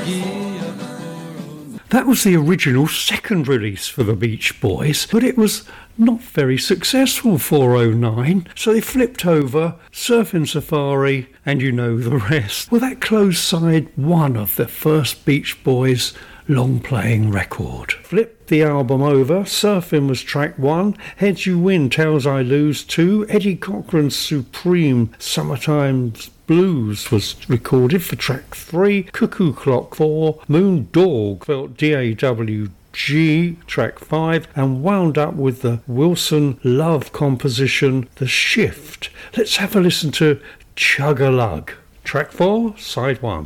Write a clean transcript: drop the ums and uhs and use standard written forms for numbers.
That was the original second release for the Beach Boys, but it was not very successful for '09, so they flipped over Surfing Safari, and you know the rest. Well, that closed side one of the first Beach Boys long-playing record. Flipped the album over, Surfing was track 1, Heads You Win, Tails I Lose 2, Eddie Cochran's Supreme Summertime Blues was recorded for track 3, Cuckoo Clock 4, Moon Dog felt DAWG track 5, and wound up with the Wilson Love composition The Shift. Let's have a listen to Chug-a-Lug, track 4, side 1.